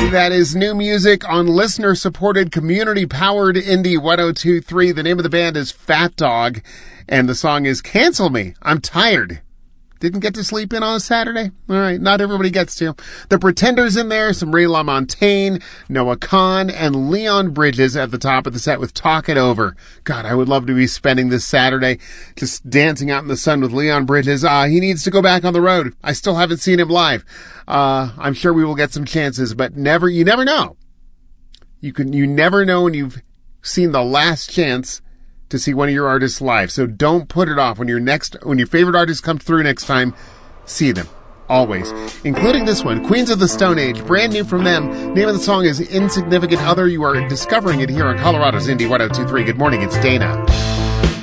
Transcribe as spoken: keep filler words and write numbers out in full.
That is new music on listener-supported, community-powered Indie one oh two point three. The name of the band is Fat Dog, and the song is Cancel Me. I'm tired. Didn't get to sleep in on a Saturday? All right, not everybody gets to. The Pretenders in there, some Ray LaMontagne, Noah Kahan, and Leon Bridges at the top of the set with Talk It Over. God, I would love to be spending this Saturday just dancing out in the sun with Leon Bridges. Uh, he needs to go back on the road. I still haven't seen him live. Uh, I'm sure we will get some chances, but never, you never know. You can, you never know when you've seen the last chance to see one of your artists live. So don't put it off. When your next, when your favorite artist comes through next time, see them. Always. Including this one, Queens of the Stone Age, brand new from them. Name of the song is Insignificant Other. You are discovering it here on Colorado's Indie one oh two point three. Good morning, it's Dana.